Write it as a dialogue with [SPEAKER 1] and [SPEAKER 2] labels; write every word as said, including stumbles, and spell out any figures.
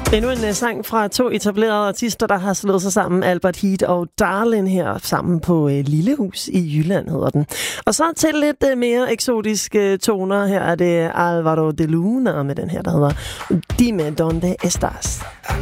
[SPEAKER 1] Endnu en sang fra to etablerede artister, der har slået sig sammen. Albert Heat og Darlin her sammen på uh, Lillehus i Jylland, hedder den. Og så til lidt uh, mere eksotiske toner. Her er det Alvaro de Luna med den her, der hedder Dime Donde Estás.